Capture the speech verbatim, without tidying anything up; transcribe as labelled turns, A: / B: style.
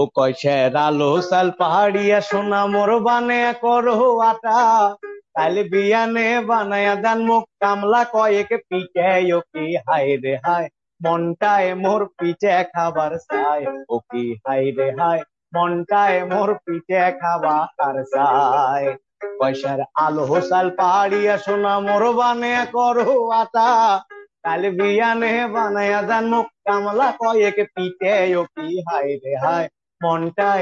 A: ও কয়সের আলো সাল পাহাড়িয়া সোনা মোর বানে করো আটা কাল বিয়ানে বানায়া দেন মুখ কামলা কয়েক পিঠে ও কি হায় রে হায় মনটায় মোর পিঠে খাবার চায় ও কি হায় রে হায় মনটায় মোর পিঠে খাবার চায় পয়সার আলো সাল পাহাড়িয়া সোনা মোর বানে করো আটা কাল বিয়ানে বানায়া দেন মুখ কামলা কয়েক পিঠে ও কি হায় রে হায় মনটায়